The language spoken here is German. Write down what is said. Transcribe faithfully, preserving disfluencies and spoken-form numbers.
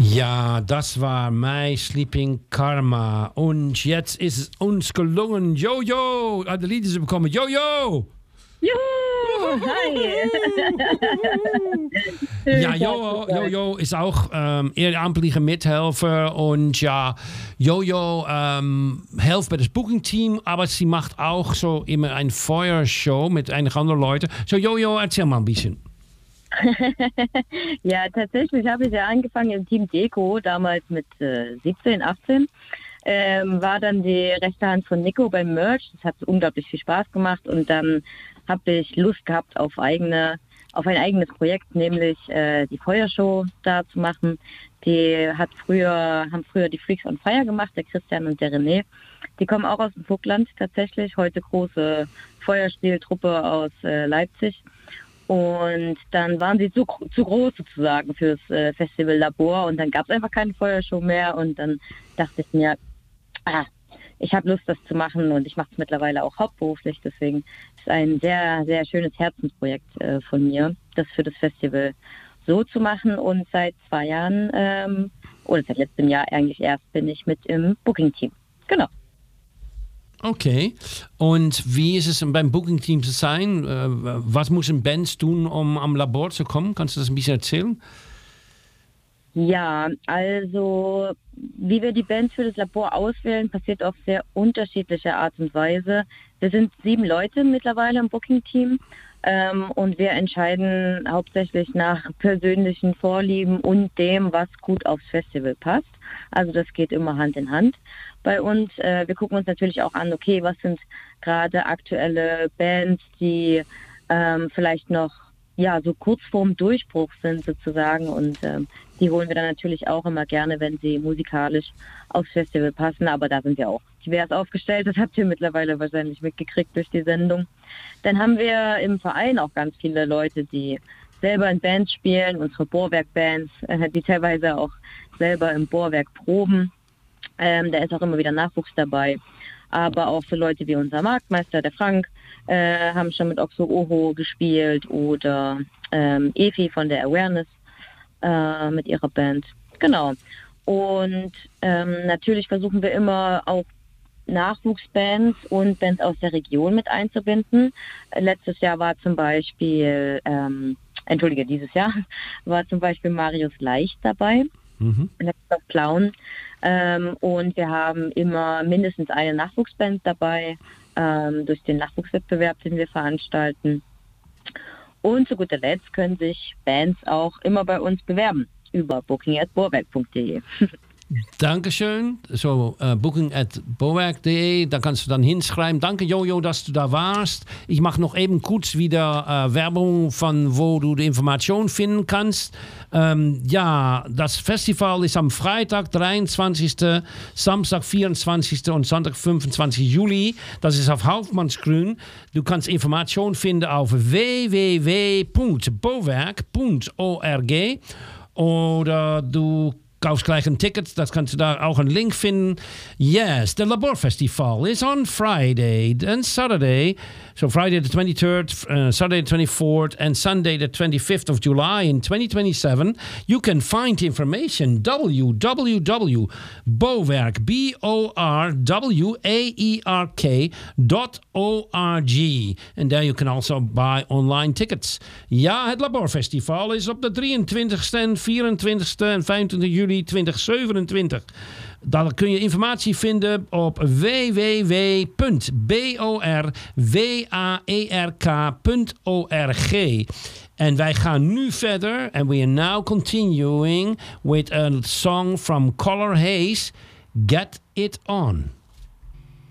Ja, das war My Sleeping Karma. Und jetzt ist es uns gelungen, Jojo an die Lieder zu bekommen. Jojo! Juhu! Hi! Ja, Jojo, Jojo ist auch ähm, ehrenamtlicher Mithelfer und ja, Jojo ähm, hilft bei das Booking-Team, aber sie macht auch so immer eine Feuershow mit einigen anderen Leuten. So, Jojo, erzähl mal ein bisschen. Ja, tatsächlich habe ich ja angefangen im Team Deko, damals mit äh, siebzehn, achtzehn. Ähm, war dann die rechte Hand von Nico beim Merch. Das hat unglaublich viel Spaß gemacht und dann habe ich Lust gehabt auf eigene, auf ein eigenes Projekt, nämlich äh, die Feuershow da zu machen. Die hat früher, haben früher die Freaks on Fire gemacht, der Christian und der René. Die kommen auch aus dem Vogtland tatsächlich, heute große Feuerspieltruppe aus äh, Leipzig. Und dann waren sie zu, zu groß sozusagen fürs äh, Festival Labor und dann gab es einfach keine Feuershow mehr und dann dachte ich mir, ah, ich habe Lust, das zu machen und ich mache es mittlerweile auch hauptberuflich, deswegen ist es ein sehr, sehr schönes Herzensprojekt äh, von mir, das für das Festival so zu machen und seit zwei Jahren, ähm, oder seit letztem Jahr eigentlich erst, bin ich mit im Booking-Team. Genau. Okay, und wie ist es beim Booking-Team zu sein? Was müssen Bands tun, um am Labor zu kommen? Kannst du das ein bisschen erzählen? Ja, also wie wir die Bands für das Labor auswählen, passiert auf sehr unterschiedliche Art und Weise. Wir sind sieben Leute mittlerweile im Booking-Team ähm, und wir entscheiden hauptsächlich nach persönlichen Vorlieben und dem, was gut aufs Festival passt. Also das geht immer Hand in Hand bei uns. Äh, wir gucken uns natürlich auch an, okay, was sind gerade aktuelle Bands, die ähm, vielleicht noch ja so kurz vorm Durchbruch sind sozusagen und ähm, die holen wir dann natürlich auch immer gerne, wenn sie musikalisch aufs Festival passen, aber da sind wir auch divers aufgestellt, das habt ihr mittlerweile wahrscheinlich mitgekriegt durch die Sendung. Dann haben wir im Verein auch ganz viele Leute, die selber in Bands spielen, unsere Bohrwerk-Bands, äh, die teilweise auch selber im Bohrwerk proben. Ähm, da ist auch immer wieder Nachwuchs dabei. Aber auch so Leute wie unser Marktmeister, der Frank, äh, haben schon mit Oxo Oho gespielt oder ähm, Efi von der Awareness äh, mit ihrer Band. Genau. Und ähm, natürlich versuchen wir immer auch Nachwuchsbands und Bands aus der Region mit einzubinden. Äh, letztes Jahr war zum Beispiel, ähm, entschuldige, dieses Jahr war zum Beispiel Marius Leicht dabei. Mhm. Letzter Clown. Ähm, und wir haben immer mindestens eine Nachwuchsband dabei, ähm, durch den Nachwuchswettbewerb, den wir veranstalten. Und zu guter Letzt können sich Bands auch immer bei uns bewerben über booking at bohrwerk punkt de. Dankeschön. So, uh, booking at bohrwerk punkt de, da kannst du dann hinschreiben. Danke, Jojo, dass du da warst. Ich mache noch eben kurz wieder uh, Werbung von, wo du die Information finden kannst. Ähm, ja, das Festival ist am Freitag, dreiundzwanzigsten Samstag, vierundzwanzigsten und Sonntag, fünfundzwanzigsten Juli. Das ist auf Hauptmannsgrün. Du kannst Informationen finden auf w w w punkt bohrwerk punkt org oder du kaufst gleich ein Ticket, das kannst du da auch einen Link finden. Yes, the Labor Festival is on Friday and Saturday. So Friday the twenty-third, uh, Saturday the twenty-fourth and Sunday the twenty-fifth of July in twenty twenty-seven. You can find information w w w dot bowerk, B O R W A E R K dot O R G. And there you can also buy online tickets. Ja, het Labor Festival is op de drieëntwintigste, vierentwintigste en vijfentwintigste juli twintig zevenentwintig. Daar kun je informatie vinden op w w w punt bowerk punt org. En wij gaan nu verder. And we are now continuing with a song from Color Haze, Get It On.